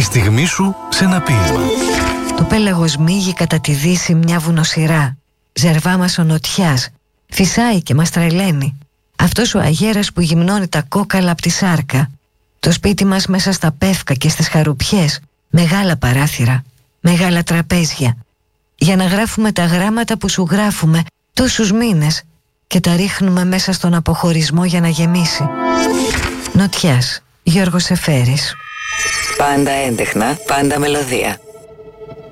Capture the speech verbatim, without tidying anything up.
στιγμή σου σε ένα ποίημα. Το πέλαγος μίγει κατά τη δύση μια βουνοσειρά. Ζερβά μας ο νοτιάς, φυσάει και μας τρελαίνει. Αυτός ο αγέρας που γυμνώνει τα κόκαλα απ' τη σάρκα. Το σπίτι μας μέσα στα πεύκα και στις χαρουπιές, μεγάλα παράθυρα, μεγάλα τραπέζια, για να γράφουμε τα γράμματα που σου γράφουμε τόσους μήνες και τα ρίχνουμε μέσα στον αποχωρισμό για να γεμίσει. Νοτιάς, Γιώργος Σεφέρης. Πάντα έντεχνα, πάντα μελωδία.